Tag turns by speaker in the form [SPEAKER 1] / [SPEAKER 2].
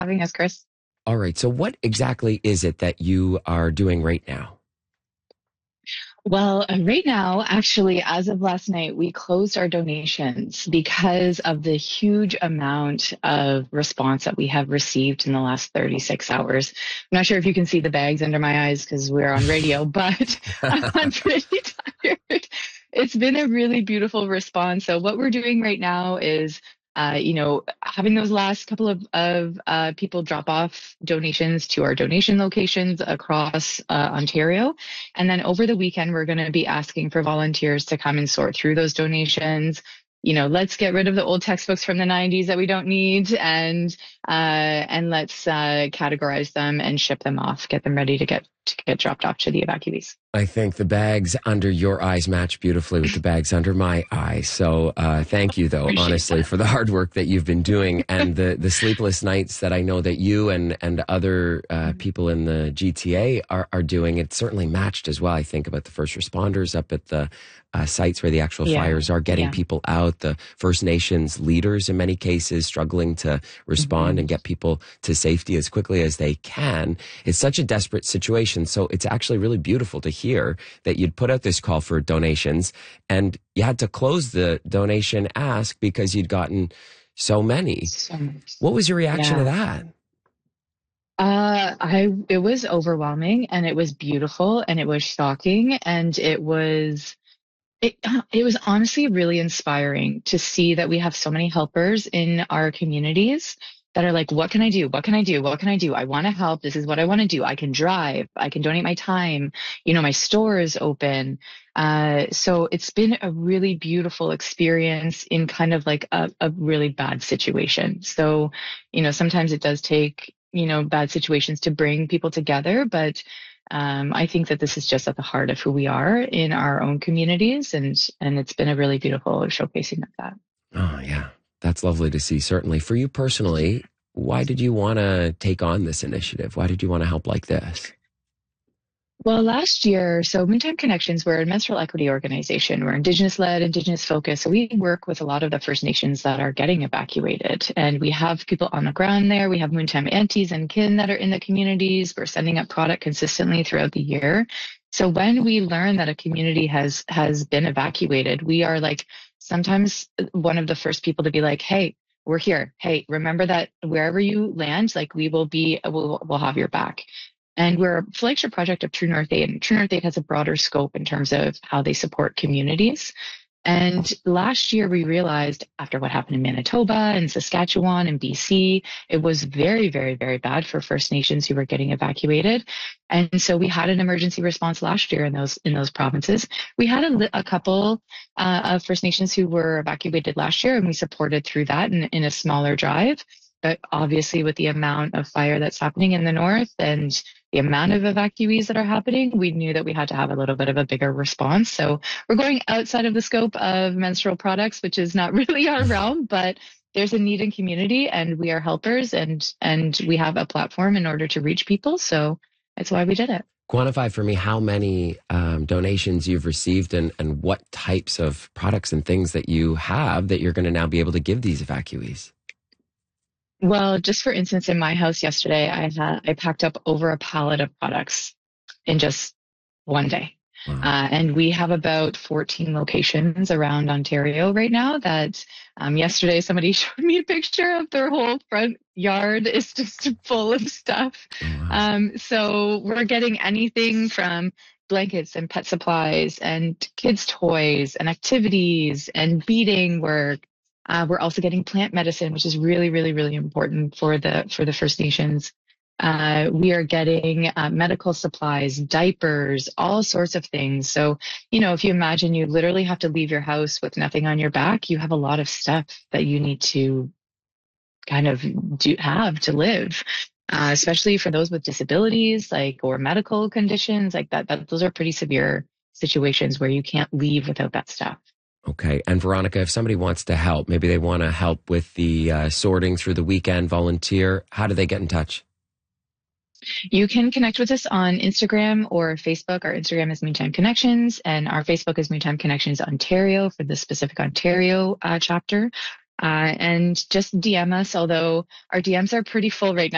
[SPEAKER 1] having us, Chris.
[SPEAKER 2] All right. So, what exactly is it that you are doing right now?
[SPEAKER 1] Well, right now, actually, as of last night, we closed our donations because of the huge amount of response that we have received in the last 36 hours. I'm not sure if you can see the bags under my eyes because we're on radio, but I'm pretty tired. It's been a really beautiful response. So what we're doing right now is having those last couple of people drop off donations to our donation locations across Ontario. And then over the weekend, we're going to be asking for volunteers to come and sort through those donations. Let's get rid of the old textbooks from the 90s that we don't need and let's categorize them and ship them off, get them ready to get dropped off to the evacuees.
[SPEAKER 2] I think the bags under your eyes match beautifully with the bags under my eyes. So thank you, though,
[SPEAKER 1] Appreciate
[SPEAKER 2] honestly,
[SPEAKER 1] that.
[SPEAKER 2] for the hard work that you've been doing and the sleepless nights that I know that you and other people in the GTA are doing. It certainly matched as well, I think, about the first responders up at the sites where the actual fires are, getting people out, the First Nations leaders in many cases struggling to respond and get people to safety as quickly as they can. It's such a desperate situation. So it's actually really beautiful to hear that you'd put out this call for donations and you had to close the donation ask because you'd gotten so many.
[SPEAKER 1] So much.
[SPEAKER 2] What was your reaction to that?
[SPEAKER 1] It was overwhelming and it was beautiful and it was shocking and it was honestly really inspiring to see that we have so many helpers in our communities that are like, what can I do? What can I do? What can I do? I want to help. This is what I want to do. I can drive. I can donate my time. My store is open. So it's been a really beautiful experience in kind of like a really bad situation. So, sometimes it does take, bad situations to bring people together, but I think that this is just at the heart of who we are in our own communities, and it's been a really beautiful showcasing of that.
[SPEAKER 2] Oh, yeah. That's lovely to see, certainly. For you personally, why did you want to take on this initiative? Why did you want to help like this?
[SPEAKER 1] Well, last year, so Moontime Connections, we're a menstrual equity organization. We're Indigenous-led, Indigenous-focused. So we work with a lot of the First Nations that are getting evacuated. And we have people on the ground there. We have Moontime aunties and kin that are in the communities. We're sending up product consistently throughout the year. So when we learn that a community has been evacuated, we are like sometimes one of the first people to be like, hey, we're here. Hey, remember that wherever you land, like we'll have your back. And we're a flagship project of True North Aid, and True North Aid has a broader scope in terms of how they support communities. And last year we realized after what happened in Manitoba and Saskatchewan and BC, it was very, very, very bad for First Nations who were getting evacuated. And so we had an emergency response last year in those provinces. We had a couple of First Nations who were evacuated last year, and we supported through that in a smaller drive. But obviously with the amount of fire that's happening in the north and the amount of evacuees that are happening, we knew that we had to have a little bit of a bigger response. So we're going outside of the scope of menstrual products, which is not really our realm, but there's a need in community and we are helpers and we have a platform in order to reach people. So that's why we did it.
[SPEAKER 2] Quantify for me how many donations you've received and what types of products and things that you have that you're going to now be able to give these evacuees.
[SPEAKER 1] Well, just for instance, in my house yesterday, I packed up over a pallet of products in just one day.
[SPEAKER 2] Wow.
[SPEAKER 1] And we have about 14 locations around Ontario right now that yesterday somebody showed me a picture of their whole front yard is just full of stuff.
[SPEAKER 2] Wow.
[SPEAKER 1] So we're getting anything from blankets and pet supplies and kids' toys and activities and beading work. We're also getting plant medicine, which is really, really, really important for the First Nations. We are getting medical supplies, diapers, all sorts of things. So, if you imagine you literally have to leave your house with nothing on your back, you have a lot of stuff that you need to kind of have to live, especially for those with disabilities, or medical conditions like that. Those are pretty severe situations where you can't leave without that stuff.
[SPEAKER 2] Okay. And Veronica, if somebody wants to help, maybe they want to help with the sorting through the weekend, volunteer, how do they get in touch?
[SPEAKER 1] You can connect with us on Instagram or Facebook. Our Instagram is Moontime Connections, and our Facebook is Moontime Connections Ontario for the specific Ontario chapter. And just DM us, although our DMs are pretty full right now.